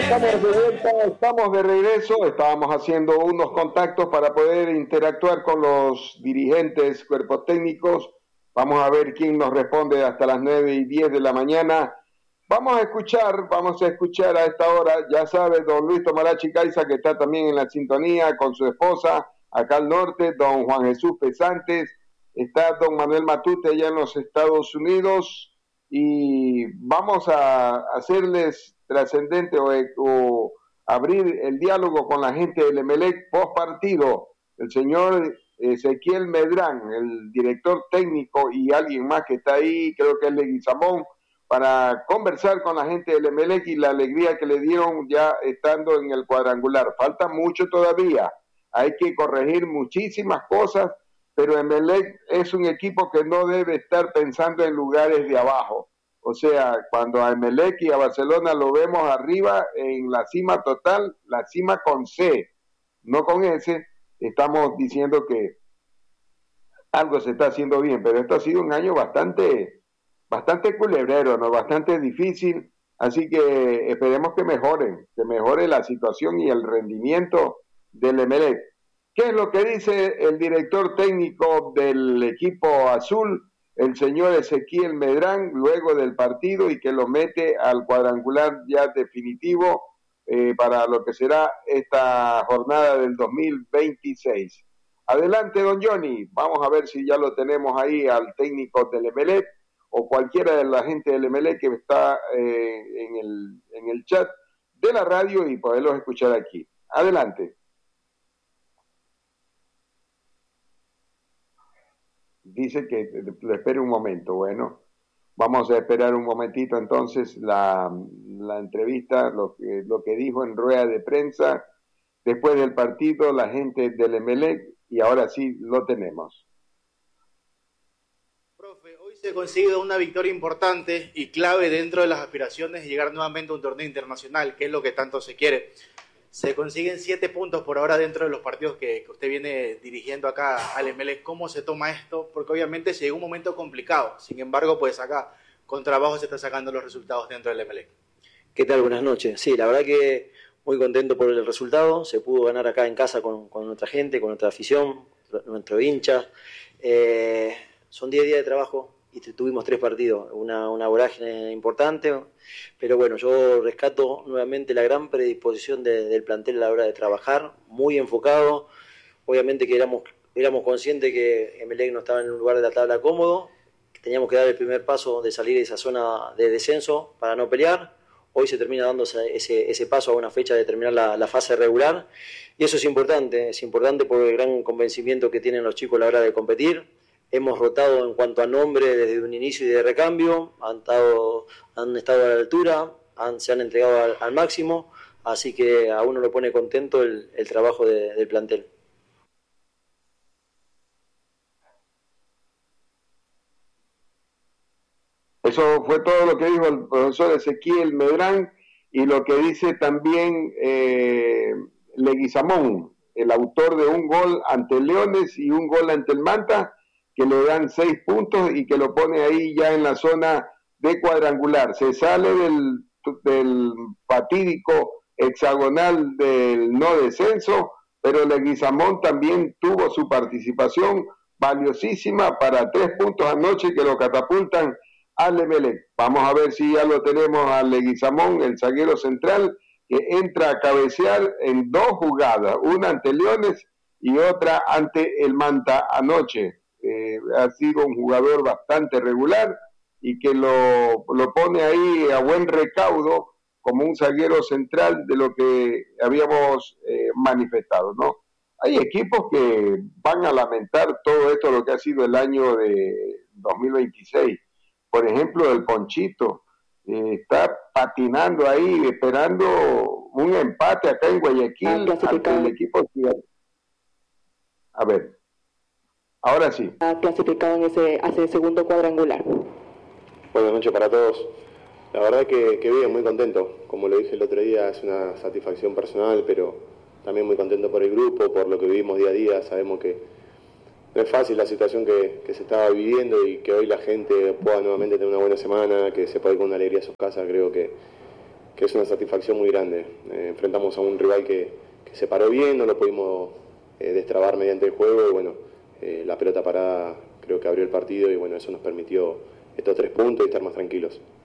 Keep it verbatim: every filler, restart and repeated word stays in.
Estamos de vuelta, estamos de regreso, estábamos haciendo unos contactos para poder interactuar con los dirigentes, cuerpos técnicos. Vamos a ver quién nos responde hasta las nueve y diez de la mañana. Vamos a escuchar, vamos a escuchar a esta hora, ya sabe, don Luis Tomarachi Caiza, que está también en la sintonía con su esposa, acá al norte, don Juan Jesús Pesantes, está don Manuel Matute allá en los Estados Unidos, y vamos a hacerles trascendente o, o abrir el diálogo con la gente del Emelec post partido. El señor Ezequiel Medrán, el director técnico, y alguien más que está ahí, creo que es Leguizamón, para conversar con la gente del Emelec y la alegría que le dieron ya estando en el cuadrangular. Falta mucho todavía, hay que corregir muchísimas cosas, pero Emelec es un equipo que no debe estar pensando en lugares de abajo. O sea, cuando a Emelec y a Barcelona lo vemos arriba en la cima total, la cima con C, no con S, estamos diciendo que algo se está haciendo bien, pero esto ha sido un año bastante, bastante culebrero, ¿no? Bastante difícil, así que esperemos que mejoren, que mejore la situación y el rendimiento del Emelec. ¿Qué es lo que dice el director técnico del equipo azul, el señor Ezequiel Medrán, luego del partido y que lo mete al cuadrangular ya definitivo eh, para lo que será esta jornada del dos mil veintiséis? Adelante, don Johnny, vamos a ver si ya lo tenemos ahí al técnico del Emelec o cualquiera de la gente del Emelec que está eh, en, el, en el chat de la radio y poderlos escuchar aquí. Adelante. Dice que le espere un momento. Bueno, vamos a esperar un momentito entonces la, la entrevista, lo que, lo que dijo en rueda de prensa después del partido la gente del Emelec, y ahora sí lo tenemos. Profe, hoy se ha conseguido una victoria importante y clave dentro de las aspiraciones de llegar nuevamente a un torneo internacional, que es lo que tanto se quiere. Se consiguen siete puntos por ahora dentro de los partidos que, que usted viene dirigiendo acá al Emelec. ¿Cómo se toma esto? Porque obviamente se llegó un momento complicado. Sin embargo, pues acá con trabajo se están sacando los resultados dentro del Emelec. ¿Qué tal? Buenas noches. Sí, la verdad que muy contento por el resultado. Se pudo ganar acá en casa con, con nuestra gente, con nuestra afición, nuestros hinchas. Eh, son diez días de trabajo y tuvimos tres partidos, una, una vorágine importante, pero bueno, yo rescato nuevamente la gran predisposición de, del plantel a la hora de trabajar, muy enfocado. Obviamente que éramos, éramos conscientes que Emelec no estaba en un lugar de la tabla cómodo, que teníamos que dar el primer paso de salir de esa zona de descenso para no pelear. Hoy se termina dando ese, ese paso a una fecha de terminar la, la fase regular, y eso es importante, es importante por el gran convencimiento que tienen los chicos a la hora de competir. Hemos rotado en cuanto a nombre desde un inicio y de recambio, han estado, han estado a la altura, han, se han entregado al, al máximo, así que a uno lo pone contento el, el trabajo de, del plantel. Eso fue todo lo que dijo el profesor Ezequiel Medrán y lo que dice también eh, Leguizamón, el autor de un gol ante Leones y un gol ante el Manta, que le dan seis puntos y que lo pone ahí ya en la zona de cuadrangular. Se sale del, del fatídico hexagonal del no descenso, pero Leguizamón también tuvo su participación valiosísima para tres puntos anoche que lo catapultan al Emelec. Vamos a ver si ya lo tenemos a Leguizamón, el zaguero central, que entra a cabecear en dos jugadas, una ante Leones y otra ante el Manta anoche. Eh, ha sido un jugador bastante regular y que lo, lo pone ahí a buen recaudo como un zaguero central de lo que habíamos eh, manifestado, ¿no? Hay equipos que van a lamentar todo esto, lo que ha sido el año de dos mil veintiséis. Por ejemplo, el Ponchito eh, está patinando ahí, esperando un empate acá en Guayaquil ante el equipo. A ver, ahora sí. Ha clasificado en ese, hacia el segundo cuadrangular. Buenas noches para todos. La verdad que, que bien, muy contento. Como lo dije el otro día, es una satisfacción personal, pero también muy contento por el grupo, por lo que vivimos día a día. Sabemos que no es fácil la situación que, que se estaba viviendo y que hoy la gente pueda nuevamente tener una buena semana, que se pueda ir con una alegría a sus casas. Creo que, que es una satisfacción muy grande. Eh, enfrentamos a un rival que, que se paró bien, no lo pudimos eh, destrabar mediante el juego y bueno, eh, la pelota parada creo que abrió el partido y bueno, eso nos permitió estos tres puntos y estar más tranquilos.